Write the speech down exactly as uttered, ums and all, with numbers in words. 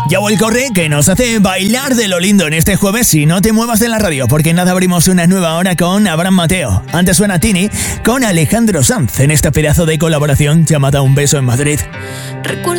Yao el Corre, que nos hace bailar de lo lindo en este jueves. Y no te muevas de la radio, porque en nada abrimos una nueva hora con Abraham Mateo. Antes suena Tini con Alejandro Sanz en este pedazo de colaboración llamada Un beso en Madrid. Recuerdo